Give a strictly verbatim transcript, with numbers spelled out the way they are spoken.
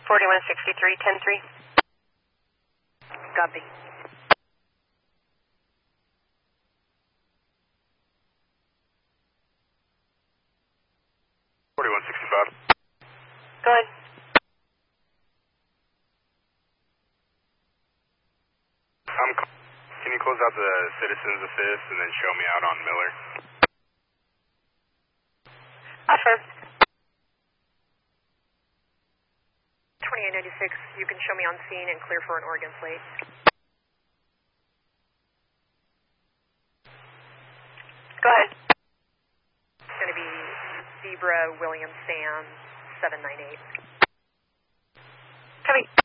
forty-one sixty-three, ten three. Copy. forty-one sixty-five. Go ahead. Um, can you close out the Citizens Assist and then show me out on Miller? Affirm. twenty-eight ninety-six, you can show me on scene and clear for an Oregon plate. Go ahead. It's going to be Zebra William Sam seven nine eight. Copy.